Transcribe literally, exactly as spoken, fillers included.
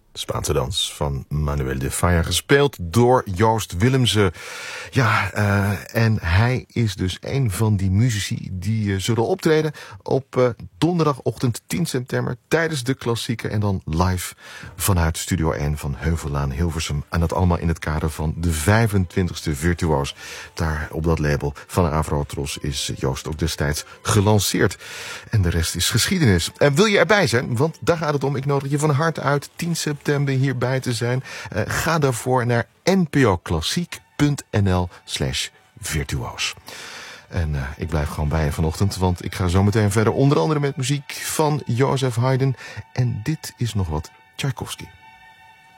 De Spaanse dans van Manuel de Falla, gespeeld door Joost Willemsen. Ja, uh, en hij is dus een van die muzici die uh, zullen optreden op uh, donderdagochtend tien september tijdens de klassieker en dan live vanuit Studio één van Heuvellaan Hilversum. En dat allemaal in het kader van de vijfentwintigste Virtuoos. Daar op dat label van Avrotros is Joost ook destijds gelanceerd. En de rest is geschiedenis. En wil je erbij zijn? Want daar gaat het om. Ik nodig je van harte uit tien september hierbij te zijn. Uh, ga daarvoor naar npoklassiek.nl slash virtuoos. En uh, ik blijf gewoon bij je vanochtend, want ik ga zo meteen verder onder andere met muziek van Joseph Haydn. En dit is nog wat Tchaikovsky.